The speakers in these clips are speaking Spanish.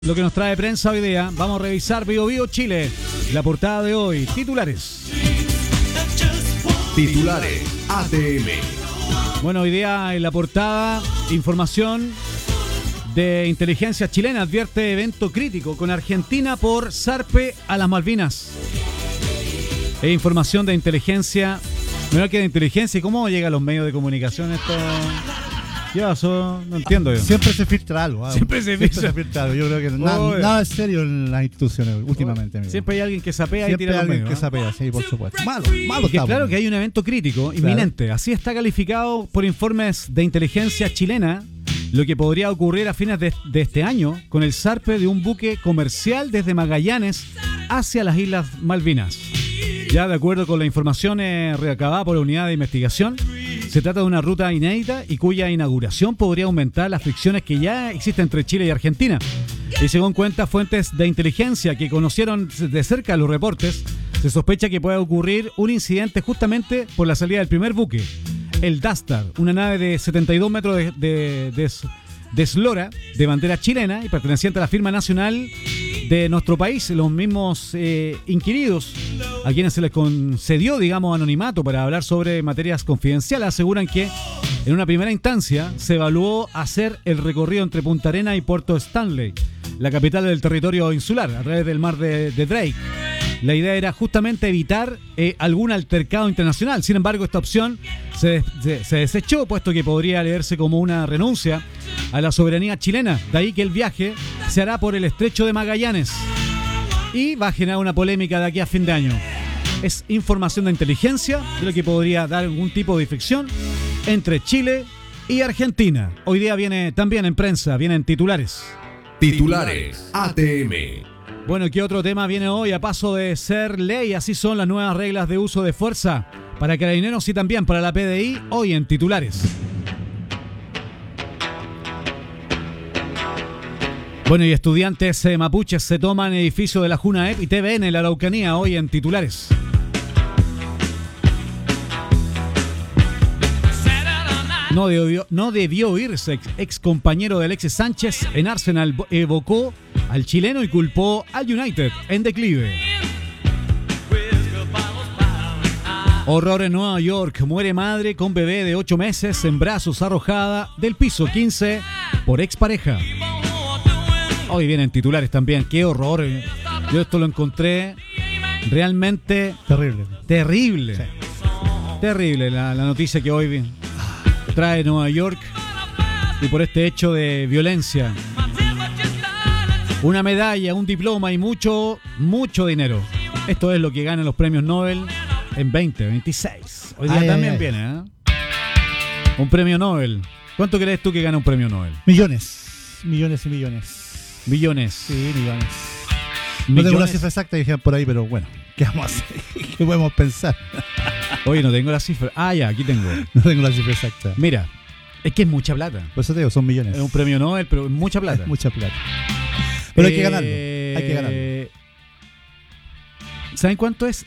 Lo que nos trae prensa hoy día, vamos a revisar Bio Bio Chile. La portada de hoy, titulares. Titulares ATM. Bueno, hoy día en la portada, información de inteligencia chilena advierte evento crítico con Argentina por zarpe a las Malvinas. E información de inteligencia, menor que de inteligencia, ¿y cómo llega a los medios de comunicación esto? ¿Qué pasó? No entiendo yo. Siempre se filtra algo. Siempre se filtra algo. Yo creo que nada es serio en las instituciones últimamente. Amigo. Siempre hay alguien que sapea y Siempre tira hay los alguien medios, que sapea, sí, por supuesto. Malo está. Claro que hay un evento crítico, inminente. Así está calificado por informes de inteligencia chilena lo que podría ocurrir a fines de este año con el zarpe de un buque comercial desde Magallanes hacia las Islas Malvinas. Ya de acuerdo con la información recabada por la unidad de investigación, se trata de una ruta inédita y cuya inauguración podría aumentar las fricciones que ya existen entre Chile y Argentina. Y según cuentan fuentes de inteligencia que conocieron de cerca los reportes, se sospecha que pueda ocurrir un incidente justamente por la salida del primer buque, el Dastar, una nave de 72 metros de eslora de bandera chilena y perteneciente a la firma nacional de nuestro país. Los mismos inquiridos a quienes se les concedió, digamos, anonimato para hablar sobre materias confidenciales, aseguran que en una primera instancia se evaluó hacer el recorrido entre Punta Arenas y Puerto Stanley, la capital del territorio insular, a través del mar de Drake. La idea era justamente evitar algún altercado internacional. Sin embargo, esta opción se desechó, puesto que podría leerse como una renuncia a la soberanía chilena. De ahí que el viaje se hará por el estrecho de Magallanes y va a generar una polémica de aquí a fin de año. Es información de inteligencia de lo que podría dar algún tipo de fricción entre Chile y Argentina. Hoy día viene también en prensa, vienen titulares. Titulares ATM. Bueno, ¿qué otro tema viene hoy? A paso de ser ley, así son las nuevas reglas de uso de fuerza para carabineros y también para la PDI, hoy en titulares. Bueno, y estudiantes mapuches se toman edificio de la Junaep y TVN en la Araucanía, hoy en titulares. No debió irse. Ex compañero de Alexis Sánchez en Arsenal evocó al chileno y culpó al United en declive. Horror en Nueva York. Muere madre con bebé de 8 meses en brazos arrojada del piso 15 por expareja. Hoy vienen titulares también. ¡Qué horror! Yo esto lo encontré realmente terrible. Sí. Terrible la noticia que hoy trae Nueva York y por este hecho de violencia. Una medalla, un diploma y mucho dinero. Esto es lo que ganan los premios Nobel en 2026. Hoy día también viene, ¿eh? Un premio Nobel. ¿Cuánto crees tú que gana un premio Nobel? Millones y millones. Billones. Sí, millones. No tengo la cifra exacta, dijeron por ahí, pero bueno, ¿qué vamos a hacer? ¿Qué podemos pensar? Oye, no tengo la cifra. Ah, ya, aquí tengo. No tengo la cifra exacta. Mira, es que es mucha plata. Por eso te digo, son millones. Es un premio Nobel, pero es mucha plata. Es mucha plata. Pero hay que ganarlo. Hay que ganarlo. ¿Saben cuánto es?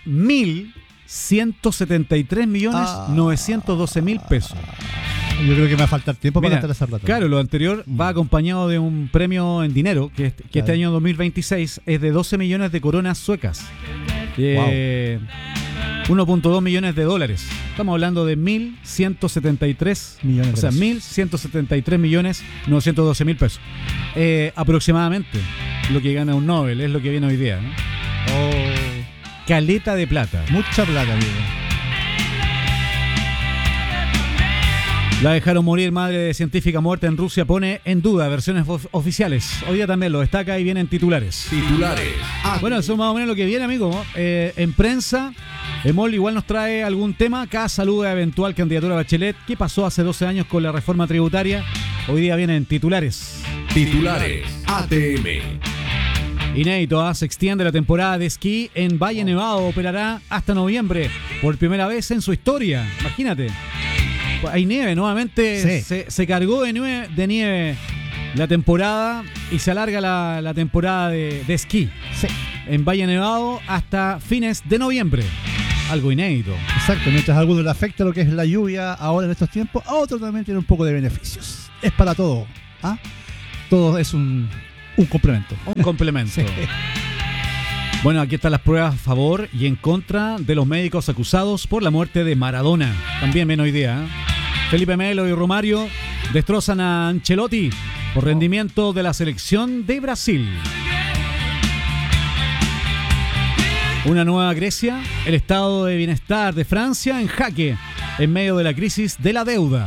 1.173.912.000 pesos. Yo creo que me va a faltar tiempo para gastar esa plata. Claro, lo anterior va acompañado de un premio en dinero que este año 2026 es de 12 millones de coronas suecas. 1.2 millones de dólares. Estamos hablando de 1.173 millones. O sea, 1.173.912.000 pesos. Aproximadamente lo que gana un Nobel, es lo que viene hoy día, ¿no? Caleta de plata. Mucha plata, amigo. La dejaron morir, madre de científica muerta en Rusia pone en duda versiones oficiales. Hoy día también lo destaca y vienen titulares. Titulares. Bueno, eso es más o menos lo que viene, amigo. En prensa, Emol igual nos trae algún tema. Acá saluda a eventual candidatura a Bachelet. ¿Qué pasó hace 12 años con la reforma tributaria? Hoy día vienen titulares. Titulares ATM. Inédito, se extiende la temporada de esquí en Valle Nevado. Operará hasta noviembre por primera vez en su historia. Imagínate. Hay nieve, nuevamente sí. se cargó de nieve la temporada y se alarga la temporada de esquí en Valle Nevado hasta fines de noviembre. Algo inédito. Exacto, mientras a algunos le afecta lo que es la lluvia ahora en estos tiempos, a otros también tiene un poco de beneficios. Es para todo. Todo es un un complemento. Un complemento. Bueno, aquí están las pruebas a favor y en contra de los médicos acusados por la muerte de Maradona. También ven hoy día. Felipe Melo y Romario destrozan a Ancelotti por rendimiento de la selección de Brasil. Una nueva Grecia, el estado de bienestar de Francia en jaque en medio de la crisis de la deuda.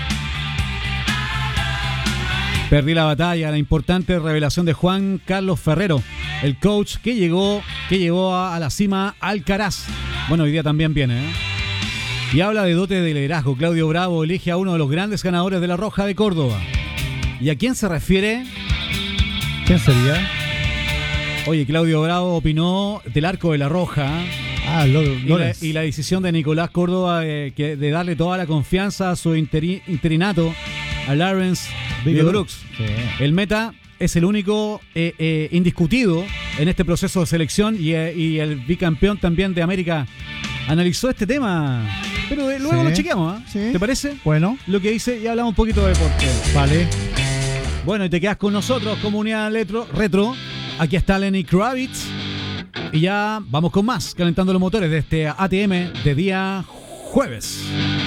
Perdí la batalla, la importante revelación de Juan Carlos Ferrero, el coach que llevó a la cima Alcaraz. Bueno, hoy día también viene, ¿eh? Y habla de dote de liderazgo. Claudio Bravo elige a uno de los grandes ganadores de la Roja de Córdoba. ¿Y a quién se refiere? ¿Quién sería? Oye, Claudio Bravo opinó del Arco de la Roja. Y la decisión de Nicolás Córdoba de darle toda la confianza a su interinato a Lawrence Brooks. Sí. El meta es el único indiscutido en este proceso de selección y el bicampeón también de América analizó este tema. Pero luego lo chequeamos, ¿eh? Sí. ¿Te parece? Bueno. Lo que dice y hablamos un poquito de deporte. Vale. Bueno, y te quedas con nosotros, comunidad retro. Aquí está Lenny Kravitz. Y ya vamos con más, calentando los motores de este ATM de día jueves.